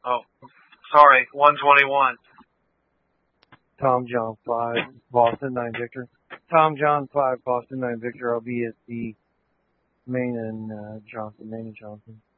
Oh, sorry, 121. Tom John 5, Boston 9 Victor. Tom John 5, Boston 9 Victor. I'll be at the Main and Johnson.